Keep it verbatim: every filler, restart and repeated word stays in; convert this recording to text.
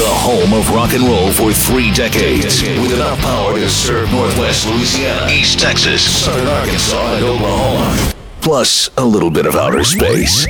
The home of rock and roll for three decades. With enough power to serve Northwest Louisiana, East Texas, Southern Arkansas, and Oklahoma. Plus a little bit of outer space.